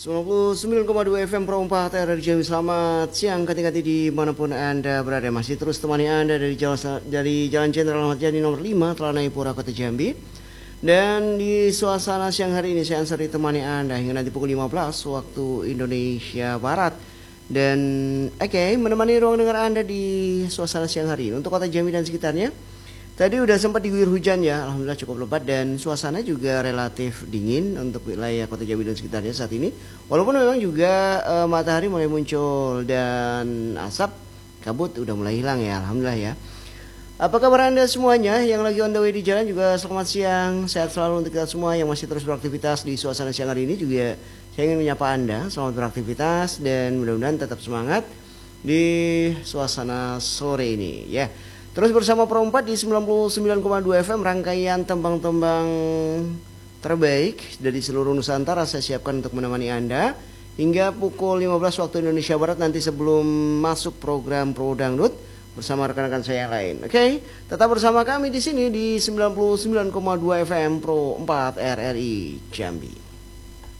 99,2 FM Pro 4 RRI Jambi. Selamat siang hati-hati dimanapun Anda berada. Masih terus temani Anda dari Jalan Jenderal Ahmad Yani nomor 5 Telanai Pura Kota Jambi. Dan di suasana siang hari ini saya Ansar ditemani Anda hingga nanti pukul 15 waktu Indonesia Barat. Dan menemani ruang dengar Anda di suasana siang hari ini untuk Kota Jambi dan sekitarnya. Tadi udah sempat diguyur hujan ya, alhamdulillah cukup lebat dan suasana juga relatif dingin untuk wilayah Kota Jambi dan sekitarnya saat ini. Walaupun memang juga matahari mulai muncul dan asap kabut udah mulai hilang ya, alhamdulillah ya. Apa kabar Anda semuanya yang lagi on the way di jalan juga selamat siang, sehat selalu untuk kita semua yang masih terus beraktivitas di suasana siang hari ini juga. Saya ingin menyapa Anda, selamat beraktivitas dan mudah-mudahan tetap semangat di suasana sore ini ya. Terus bersama Pro 4 di 99,2 FM rangkaian tembang-tembang terbaik dari seluruh Nusantara saya siapkan untuk menemani Anda hingga pukul 15 waktu Indonesia Barat nanti sebelum masuk program Pro Dangdut bersama rekan-rekan saya yang lain. Oke, tetap bersama kami di sini di 99,2 FM Pro 4 RRI Jambi.